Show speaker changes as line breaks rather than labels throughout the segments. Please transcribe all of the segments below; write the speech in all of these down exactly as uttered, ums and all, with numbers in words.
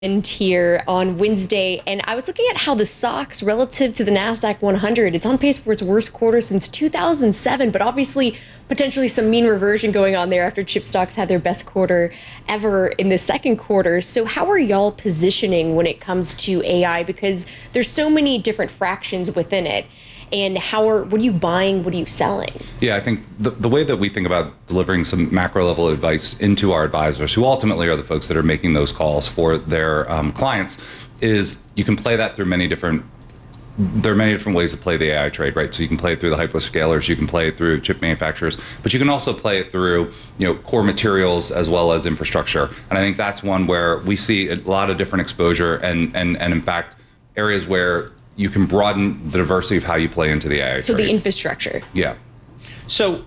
And here on Wednesday, and I was looking at how the S O X relative to the NASDAQ one hundred, it's on pace for its worst quarter since two thousand seven, but obviously potentially some mean reversion going on there after chip stocks had their best quarter ever in the second quarter. So how are y'all positioning when it comes to A I? Because there's so many different fractions within it. And how are, what are you buying? What are you selling?
Yeah, I think the, the way that we think about delivering some macro level advice into our advisors, who ultimately are the folks that are making those calls for their um, clients, is you can play that through many different, there are many different ways to play the A I trade, right? So you can play it through the hyperscalers, you can play it through chip manufacturers, but you can also play it through, you know, core materials as well as infrastructure. And I think that's one where we see a lot of different exposure and, and, and in fact, areas where you can broaden the diversity of how you play into the A I
So
trade.
the infrastructure.
Yeah.
So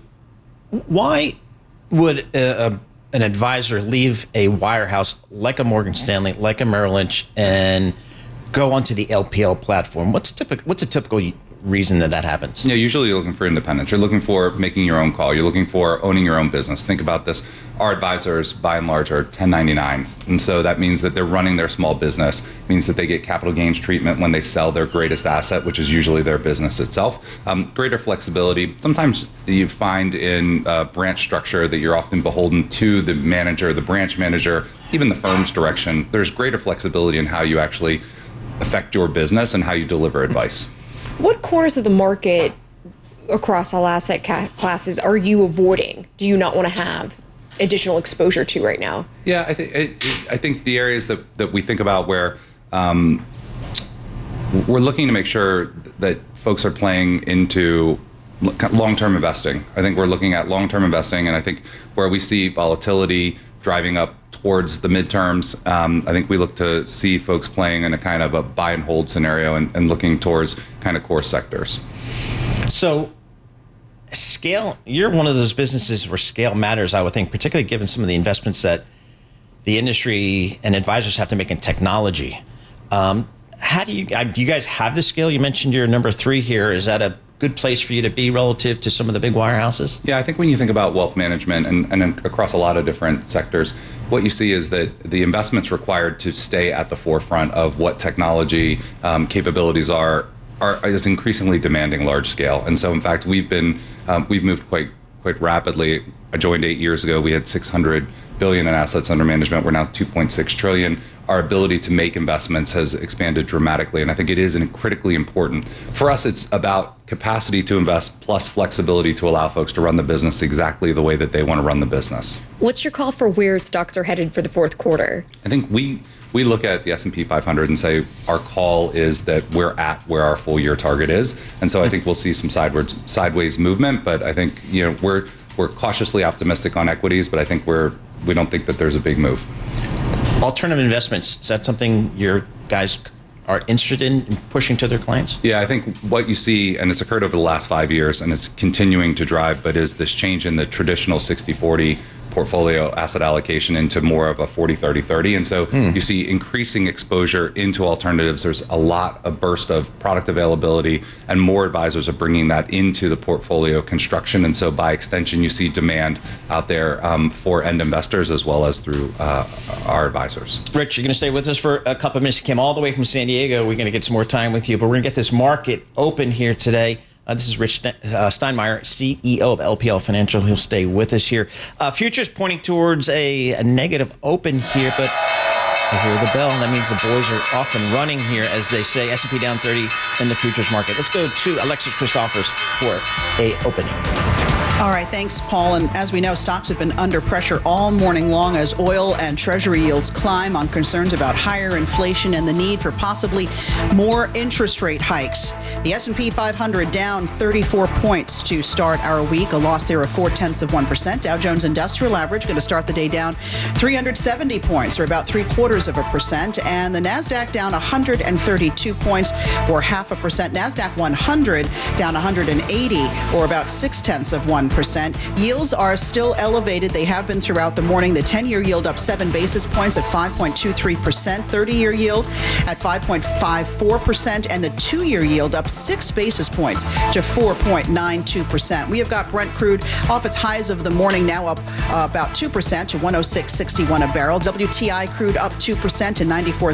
why would a, a, an advisor leave a wirehouse like a Morgan Stanley, like a Merrill Lynch, and go onto the L P L platform? What's typical? What's a typical reason that that happens?
Yeah, usually you're looking for independence. You're looking for making your own call. You're looking for owning your own business. Think about this. Our advisors, by and large, are ten ninety-nines. And so that means that they're running their small business. It means that they get capital gains treatment when they sell their greatest asset, which is usually their business itself. Um, greater flexibility. Sometimes you find in uh, branch structure that you're often beholden to the manager, the branch manager, even the firm's direction. There's greater flexibility in how you actually affect your business and how you deliver advice.
What corners of the market across all asset ca- classes are you avoiding? Do you not want to have additional exposure to right now?
Yeah, I think I think the areas that, that we think about where um, we're looking to make sure that folks are playing into long-term investing. I think we're looking at long-term investing, and I think where we see volatility driving up towards the midterms, um, I think we look to see folks playing in a kind of a buy and hold scenario and, and looking towards kind of core sectors.
So scale, you're one of those businesses where scale matters, I would think, particularly given some of the investments that the industry and advisors have to make in technology. Um, how do you, do you guys have the scale? You mentioned you're number three here. Is that a good place for you to be relative to some of the big wirehouses?
Yeah, I think when you think about wealth management and, and across a lot of different sectors, what you see is that the investments required to stay at the forefront of what technology um, capabilities are, are is increasingly demanding large scale. And so in fact, we've been, um, we've moved quite quite rapidly. I joined eight years ago. We had six hundred billion in assets under management. We're now two point six trillion. Our ability to make investments has expanded dramatically, and I think it is critically important. For us, it's about capacity to invest plus flexibility to allow folks to run the business exactly the way that they want to run the business.
What's your call for where stocks are headed for the fourth quarter?
I think we we look at the S and P five hundred and say our call is that we're at where our full year target is, and so I think we'll see some sideways sideways movement. But I think you know we're we're cautiously optimistic on equities, but I think we're we don't think that there's a big move.
Alternative investments, is that something your guys are interested in pushing to their clients?
Yeah, I think what you see, and it's occurred over the last five years, and it's continuing to drive, but is this change in the traditional sixty forty portfolio asset allocation into more of a forty thirty thirty. And so hmm. you see increasing exposure into alternatives. There's a lot, a burst of product availability, and more advisors are bringing that into the portfolio construction. And so by extension, you see demand out there um, for end investors as well as through uh, our advisors.
Rich, you're going to stay with us for a couple of minutes. You came all the way from San Diego. We're going to get some more time with you, but we're going to get this market open here today. Uh, this is Rich uh, Steinmeier, C E O of L P L Financial. He'll stay with us here. Uh, futures pointing towards a, a negative open here, but I hear the bell, and that means the boys are off and running here, as they say. S and P down thirty in the futures market. Let's go to Alexis Christophers for a opening.
All right, thanks, Paul. And as we know, stocks have been under pressure all morning long as oil and treasury yields climb on concerns about higher inflation and the need for possibly more interest rate hikes. The S and P five hundred down thirty-four points to start our week, a loss there of four tenths of one percent. Dow Jones Industrial Average going to start the day down three hundred seventy points, or about three quarters of a percent. And the NASDAQ down one hundred thirty-two points, or half a percent. NASDAQ one hundred down one hundred eighty, or about six tenths of one one percent. Yields are still elevated. They have been throughout the morning. The ten-year yield up seven basis points at five point two three percent. thirty-year yield at five point five four percent. And the two-year yield up six basis points to four point nine two percent. We have got Brent crude off its highs of the morning, now up uh, about two percent to one oh six sixty-one a barrel. W T I crude up two percent to ninety-four